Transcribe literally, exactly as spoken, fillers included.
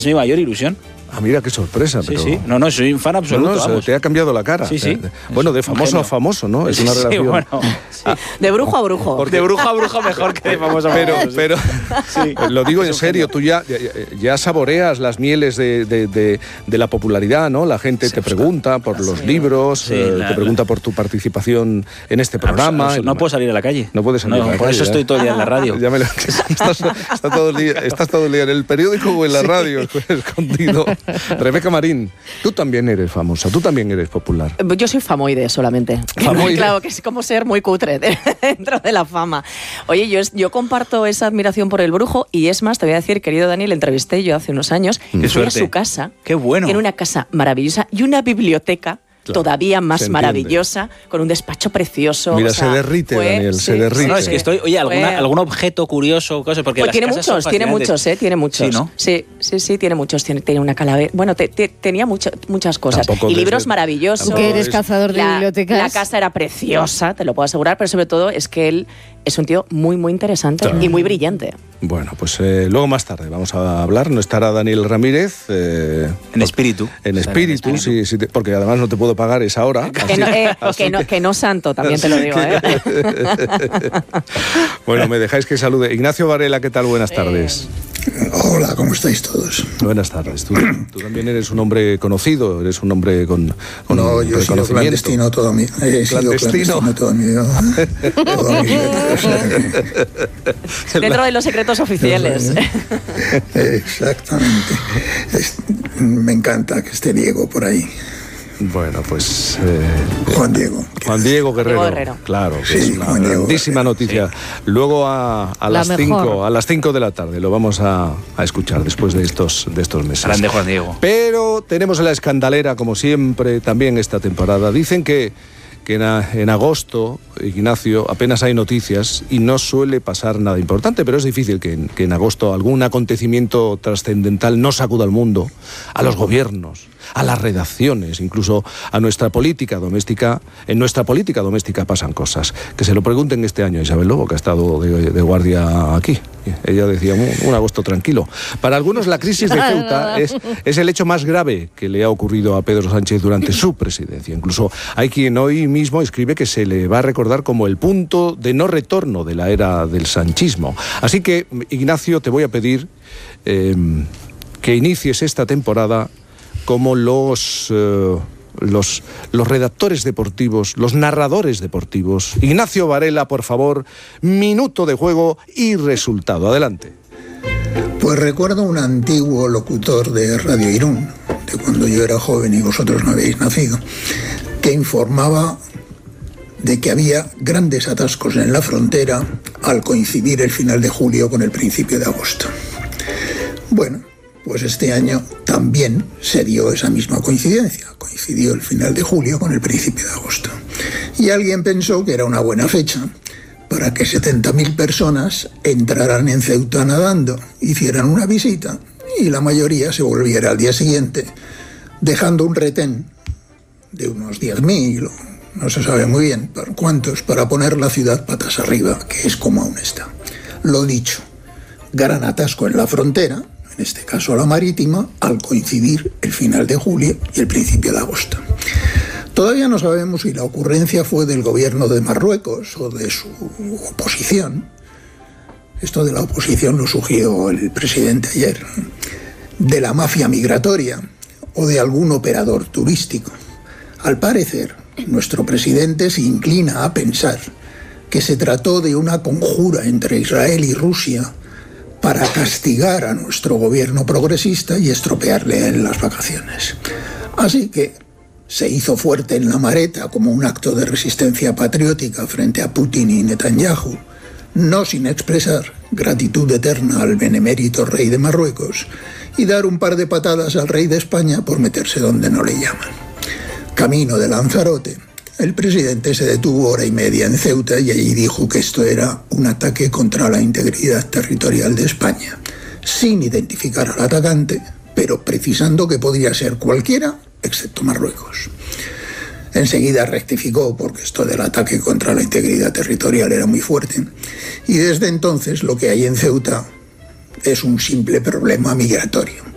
Es mi mayor ilusión. Ah, mira qué sorpresa. Sí, pero... sí. No, no, soy un fan absoluto. No, no, vamos. te ha cambiado la cara. Sí, sí. Bueno, de famoso a famoso, ¿no? Es una Sí, relación. bueno, sí. Ah, De brujo a brujo. Porque de brujo a brujo mejor que de famoso a Pero, famoso. pero Sí. lo digo Es en un serio, genio. tú ya, ya, ya saboreas las mieles de, de, de, de la popularidad, ¿no? La gente Sí, te Oscar. pregunta por los Sí. libros, Sí, eh, la- te pregunta por tu participación en este programa. No, no puedo salir a la calle. No puedes salir No, a la por calle, eso ya. estoy todo el día en la radio. Ya me lo, estás, estás, todo el día, estás todo el día en el periódico o en la radio, escondido. Rebeca Marín, tú también eres famosa, tú también eres popular. Yo soy famoide solamente. Famoide. Claro, que es como ser muy cutre dentro de la fama. Oye, yo, yo comparto esa admiración por el brujo y es más, te voy a decir, querido Dani, le entrevisté yo hace unos años. Qué Fui suerte. a su casa. Qué bueno. Tiene una casa maravillosa y una biblioteca. Claro, todavía se más entiende. maravillosa, con un despacho precioso. Mira, o sea, se derrite, fue- Daniel, se sí, derrite. No, sí, es que sí. estoy. Oye, alguna, Fue- algún objeto curioso, cosas, porque Pues las tiene casas son muchos, tiene fascinantes. muchos, ¿eh? Tiene muchos. Sí, ¿no? Sí, sí, sí, tiene muchos. Tiene, tiene una calavera. Bueno, te- te- tenía mucha- muchas cosas. Tampoco y desde- libros maravillosos. tampoco Que eres es- cazador de la, bibliotecas. La casa era preciosa, te lo puedo asegurar, pero sobre todo es que él es un tío muy, muy interesante Claro. y muy brillante. Bueno, pues eh, luego más tarde vamos a hablar. No estará Daniel Ramírez. eh, En espíritu. En Estará espíritu, en sí, sí, te- porque además no te puedo pagar esa hora. Que así- no, eh, así que, no, que no santo, también te lo digo. ¿eh? Bueno, me dejáis que salude. Ignacio Varela, ¿qué tal? Buenas tardes. Hola, ¿cómo estáis todos? Buenas tardes. Tú, tú también eres un hombre conocido, eres un hombre con, con No, yo he sido reconocimiento. clandestino toda mi he sido Clandestino. clandestino toda mi vida. Toda mi vida, o sea, Dentro de los secretos oficiales. exactamente. Es- me encanta que esté Diego por ahí. Bueno, pues eh, Juan Diego. Juan Diego Guerrero. Diego Guerrero. Claro, que Sí, es una Juan Diego grandísima Guerrero. noticia. Luego a, a La las mejor. cinco, a las cinco de la tarde lo vamos a, a escuchar después de estos de estos meses. Grande Juan Diego. Pero tenemos la escandalera, como siempre, también esta temporada. Dicen que, que en, a- en agosto, Ignacio, apenas hay noticias y no suele pasar nada importante, pero es difícil que en, que en agosto algún acontecimiento trascendental no sacuda al mundo, a los gobiernos, a las redacciones, incluso a nuestra política doméstica. En nuestra política doméstica pasan cosas. Que se lo pregunten este año a Isabel Lobo, que ha estado de, de guardia aquí. Ella decía, un, un agosto tranquilo. Para algunos la crisis de Ceuta es, es el hecho más grave que le ha ocurrido a Pedro Sánchez durante su presidencia. Incluso hay quien hoy mismo escribe que se le va a recordar como el punto de no retorno de la era del sanchismo. Así que, Ignacio, te voy a pedir eh, que inicies esta temporada como los, eh, los, los redactores deportivos, los narradores deportivos. Ignacio Varela, por favor, minuto de juego y resultado. Adelante. Pues recuerdo un antiguo locutor de Radio Irún, de cuando yo era joven y vosotros no habéis nacido, que informaba de que había grandes atascos en la frontera al coincidir el final de julio con el principio de agosto. Bueno, pues este año también se dio esa misma coincidencia. Coincidió el final de julio con el principio de agosto. Y alguien pensó que era una buena fecha para que setenta mil personas entraran en Ceuta nadando, hicieran una visita y la mayoría se volviera al día siguiente, dejando un retén de unos diez mil, no se sabe muy bien por cuántos, para poner la ciudad patas arriba, que es como aún está. Lo dicho, gran atasco en la frontera, en este caso la marítima, al coincidir el final de julio y el principio de agosto. Todavía no sabemos si la ocurrencia fue del gobierno de Marruecos o de su oposición. Esto de la oposición lo sugirió el presidente ayer. De la mafia migratoria o de algún operador turístico. Al parecer, nuestro presidente se inclina a pensar que se trató de una conjura entre Israel y Rusia para castigar a nuestro gobierno progresista y estropearle en las vacaciones. Así que se hizo fuerte en la Mareta como un acto de resistencia patriótica frente a Putin y Netanyahu, no sin expresar gratitud eterna al benemérito rey de Marruecos y dar un par de patadas al rey de España por meterse donde no le llaman. Camino de Lanzarote, el presidente se detuvo hora y media en Ceuta y allí dijo que esto era un ataque contra la integridad territorial de España, sin identificar al atacante, pero precisando que podría ser cualquiera, excepto Marruecos. Enseguida rectificó, porque esto del ataque contra la integridad territorial era muy fuerte, y desde entonces lo que hay en Ceuta es un simple problema migratorio.